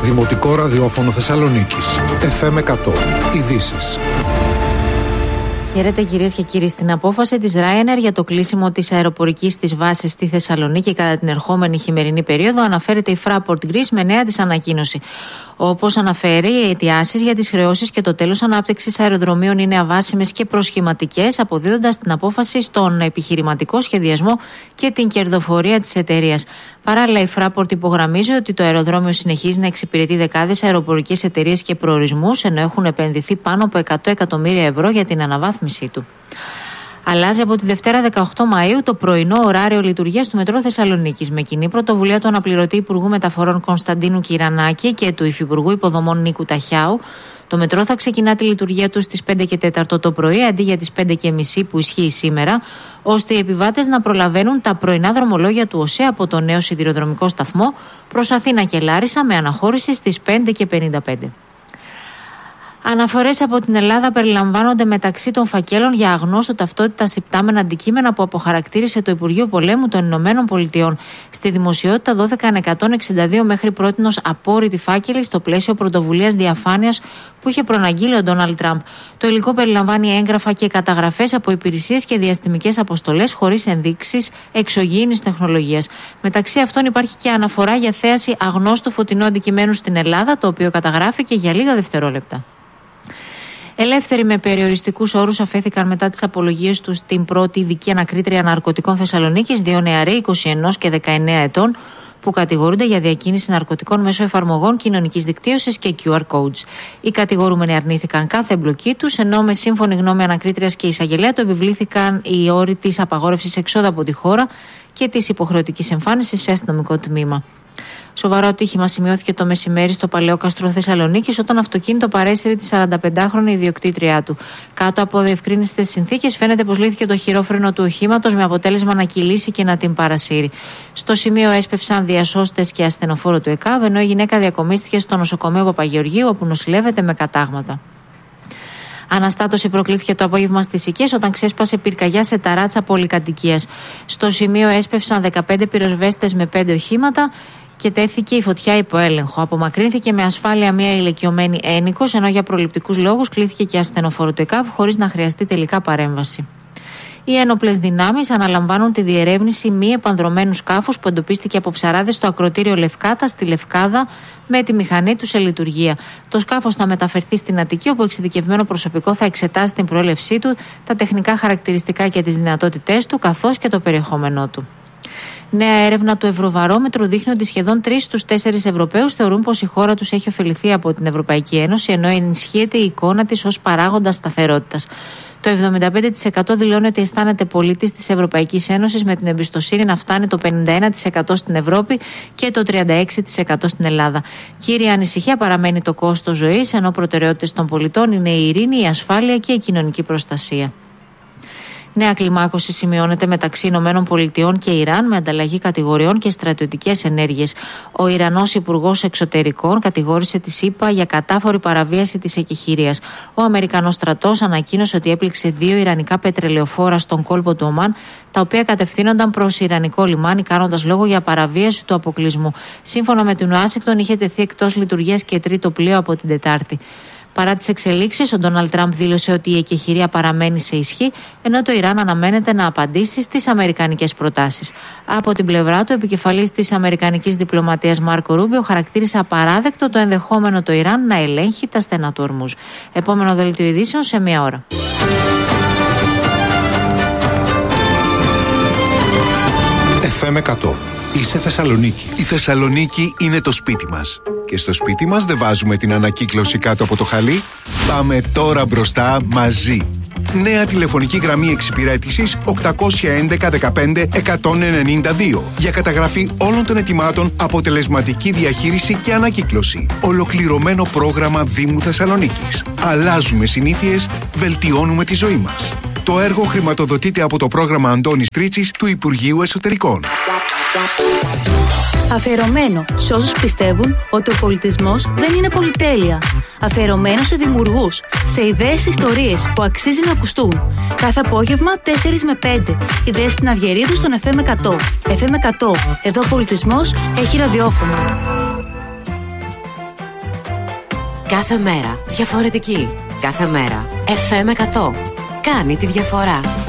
Δημοτικό ραδιόφωνο Θεσσαλονίκης. FM 100. Ειδήσεις. Χαίρετε κυρίες και κύριοι. Στην απόφαση της Ryanair για το κλείσιμο της αεροπορικής της βάσης στη Θεσσαλονίκη κατά την ερχόμενη χειμερινή περίοδο αναφέρεται η Fraport Greece με νέα της ανακοίνωση. Όπως αναφέρει, οι αιτιάσεις για τις χρεώσεις και το τέλος ανάπτυξης αεροδρομίων είναι αβάσιμες και προσχηματικές, αποδίδοντας την απόφαση στον επιχειρηματικό σχεδιασμό και την κερδοφορία της εταιρείας. Παράλληλα, η Fraport υπογραμμίζει ότι το αεροδρόμιο συνεχίζει να εξυπηρετεί δεκάδες αεροπορικές εταιρείες και προορισμούς, ενώ έχουν επενδυθεί πάνω από 100 εκατομμύρια ευρώ για την αναβάθμισή του. Αλλάζει από τη Δευτέρα 18 Μαΐου το πρωινό ωράριο λειτουργίας του Μετρό Θεσσαλονίκης. Με κοινή πρωτοβουλία του αναπληρωτή Υπουργού Μεταφορών Κωνσταντίνου Κυρανάκη και του Υφυπουργού Υποδομών Νίκου Ταχιάου, το μετρό θα ξεκινά τη λειτουργία του στις 5 και 4 το πρωί αντί για τις 5 και μισή που ισχύει σήμερα, ώστε οι επιβάτες να προλαβαίνουν τα πρωινά δρομολόγια του ΟΣΕ από το νέο σιδηροδρομικό σταθμό προς Αθήνα και Λάρισα με αναχώρηση στις 5 και 55. Αναφορές από την Ελλάδα περιλαμβάνονται μεταξύ των φακέλων για αγνώστου ταυτότητας υπτάμενα αντικείμενα που αποχαρακτήρισε το Υπουργείο Πολέμου των Ηνωμένων Πολιτειών. Στη δημοσιότητα δόθηκαν 162 μέχρι πρότινος απόρριτοι φάκελοι στο πλαίσιο πρωτοβουλίας διαφάνειας που είχε προαναγγείλει ο Ντόναλντ Τραμπ. Το υλικό περιλαμβάνει έγγραφα και καταγραφές από υπηρεσίες και διαστημικές αποστολές χωρίς ενδείξεις εξωγήινης τεχνολογίας. Μεταξύ αυτών υπάρχει και αναφορά για θέαση αγνώστου φωτεινού αντικειμένου στην Ελλάδα, το οποίο καταγράφηκε για λίγα δευτερόλεπτα. Ελεύθεροι με περιοριστικούς όρους αφέθηκαν μετά τις απολογίες τους στην πρώτη ειδική ανακρίτρια ναρκωτικών Θεσσαλονίκης, δύο νεαροί 21 και 19 ετών που κατηγορούνται για διακίνηση ναρκωτικών μέσω εφαρμογών κοινωνικής δικτύωσης και QR codes. Οι κατηγορούμενοι αρνήθηκαν κάθε εμπλοκή τους, ενώ με σύμφωνη γνώμη ανακρίτριας και εισαγγελέα του επιβλήθηκαν οι όροι της απαγόρευσης εξόδου από τη χώρα και της υποχρεωτικής εμφάνισης σε αστυνομικό τμήμα. Σοβαρό ατύχημα σημειώθηκε το μεσημέρι στο Παλαιόκαστρο Θεσσαλονίκης όταν αυτοκίνητο παρέσυρε τη 45χρονη ιδιοκτήτριά του. Κάτω από διευκρίνηστες συνθήκες, φαίνεται πως λύθηκε το χειρόφρενο του οχήματος με αποτέλεσμα να κυλήσει και να την παρασύρει. Στο σημείο έσπευσαν διασώστες και ασθενοφόρο του ΕΚΑΒ, ενώ η γυναίκα διακομίστηκε στο νοσοκομείο Παπαγεωργίου, όπου νοσηλεύεται με κατάγματα. Αναστάτωση προκλήθηκε το απόγευμα στις Οικίες όταν ξέσπασε πυρκαγιά σε ταράτσα πολυκατοικίας. Στο σημείο έσπευσαν 15 πυροσβέστες με 5 οχήματα και τέθηκε η φωτιά υπό έλεγχο. Απομακρύνθηκε με ασφάλεια μια ηλικιωμένη ένοικος, ενώ για προληπτικούς λόγους κλήθηκε και ασθενοφόρο του ΕΚΑΒ χωρίς να χρειαστεί τελικά παρέμβαση. Οι ένοπλες δυνάμεις αναλαμβάνουν τη διερεύνηση μη επανδρωμένου σκάφους που εντοπίστηκε από ψαράδες στο ακρωτήριο Λευκάτα στη Λευκάδα με τη μηχανή του σε λειτουργία. Το σκάφος θα μεταφερθεί στην Αττική, όπου εξειδικευμένο προσωπικό θα εξετάσει την προέλευσή του, τα τεχνικά χαρακτηριστικά και τις δυνατότητές του, καθώς και το περιεχόμενό του. Νέα έρευνα του Ευρωβαρόμετρου δείχνει ότι σχεδόν 3 στους 4 Ευρωπαίους θεωρούν πως η χώρα τους έχει ωφεληθεί από την Ευρωπαϊκή Ένωση, ενώ ενισχύεται η εικόνα της ως παράγοντα σταθερότητας. Το 75% δηλώνει ότι αισθάνεται πολίτης της Ευρωπαϊκής Ένωσης, με την εμπιστοσύνη να φτάνει το 51% στην Ευρώπη και το 36% στην Ελλάδα. Κύρια ανησυχία παραμένει το κόστος ζωής, ενώ προτεραιότητες των πολιτών είναι η ειρήνη, η ασφάλεια και η κοινωνική προστασία. Νέα κλιμάκωση σημειώνεται μεταξύ ΗΠΑ και Ιράν με ανταλλαγή κατηγοριών και στρατιωτικές ενέργειες. Ο Ιρανός Υπουργός Εξωτερικών κατηγόρησε τη ΣΥΠΑ για κατάφορη παραβίαση της εκεχηρίας. Ο Αμερικανός στρατός ανακοίνωσε ότι έπληξε 2 ιρανικά πετρελαιοφόρα στον κόλπο του Ομάν, τα οποία κατευθύνονταν προς ιρανικό λιμάνι, κάνοντας λόγο για παραβίαση του αποκλεισμού. Σύμφωνα με την Ουάσιγκτον, είχε τεθεί εκτός λειτουργίας και τρίτο πλοίο από την Τετάρτη. Παρά τις εξελίξεις, ο Ντόναλντ Τραμπ δήλωσε ότι η εκεχηρία παραμένει σε ισχύ, ενώ το Ιράν αναμένεται να απαντήσει στις αμερικανικές προτάσεις. Από την πλευρά του, επικεφαλής της αμερικανικής διπλωματίας Μάρκο Ρούμπιο χαρακτήρισε απαράδεκτο το ενδεχόμενο το Ιράν να ελέγχει τα στενά του Ορμούζ. Επόμενο δελτίο ειδήσεων σε 1 ώρα. FM 100. Είσαι Θεσσαλονίκη. Η Θεσσαλονίκη είναι το σπίτι μας. Και στο σπίτι μας δεν βάζουμε την ανακύκλωση κάτω από το χαλί. Πάμε τώρα μπροστά μαζί. Νέα τηλεφωνική γραμμή εξυπηρέτησης 811 15 192 για καταγραφή όλων των αιτημάτων, αποτελεσματική διαχείριση και ανακύκλωση. Ολοκληρωμένο πρόγραμμα Δήμου Θεσσαλονίκης. Αλλάζουμε συνήθειες, βελτιώνουμε τη ζωή μας. Το έργο χρηματοδοτείται από το πρόγραμμα Αντώνης Τρίτσης του Υπουργείου Εσωτερικών. Αφιερωμένο σε όσους πιστεύουν ότι ο πολιτισμός δεν είναι πολυτέλεια. Αφιερωμένο σε δημιουργούς, σε ιδέες, ιστορίες που αξίζει να ακουστούν. Κάθε απόγευμα 4 με 5. Η Δέσποινα Αυγερίδου στον FM 100. FM 100. Εδώ ο πολιτισμός έχει ραδιόφωνο. Κάθε μέρα διαφορετική. Κάθε μέρα FM 100. Κάνει τη διαφορά.